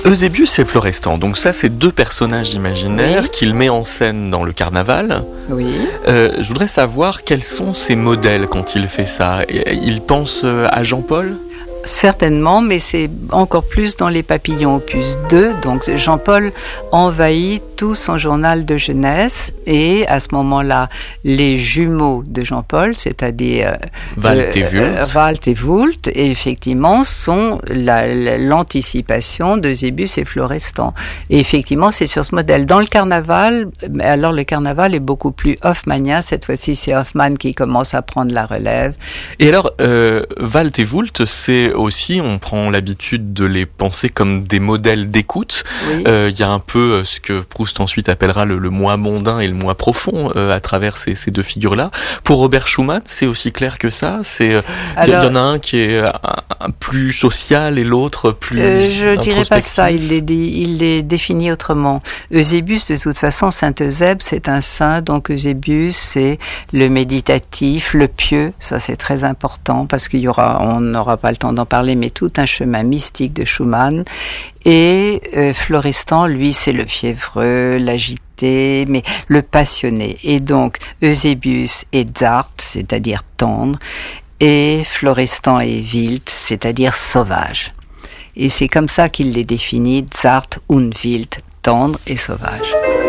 Eusébius et Florestan, donc ça c'est deux personnages imaginaires qu'il met en scène dans le carnaval. Oui. Je voudrais savoir quels sont ses modèles quand il fait ça. Il pense à Jean-Paul ? Certainement, mais c'est encore plus dans les Papillons opus 2. Donc Jean-Paul envahit tout son journal de jeunesse et à ce moment-là, les jumeaux de Jean-Paul, c'est-à-dire Walt et Wult, effectivement, sont l'anticipation d'Eusébius et Florestan. Et effectivement, c'est sur ce modèle. Dans le carnaval, alors le carnaval est beaucoup plus hoffmannien. Cette fois-ci, c'est Hoffmann qui commence à prendre la relève. Et alors, Walt et Wult, c'est aussi, on prend l'habitude de les penser comme des modèles d'écoute. Oui. Y a un peu ce que Proust ensuite appellera le moi mondain et le moi profond à travers ces deux figures-là. Pour Robert Schumann, c'est aussi clair que ça. Il y en a un qui est un plus social et l'autre plus je dirais pas ça. Il les définit autrement. Eusébius, de toute façon, Saint Eusèbe, c'est un saint. Donc Eusébius, c'est le méditatif, le pieux. Ça, c'est très important parce on n'aura pas le temps d'en parler, mais tout un chemin mystique de Schumann. Et Florestan, lui, c'est le fiévreux, l'agité, mais le passionné. Et donc, Eusébius est zart, c'est-à-dire tendre, et Florestan est wild, c'est-à-dire sauvage. Et c'est comme ça qu'il les définit, zart und wild, tendre et sauvage.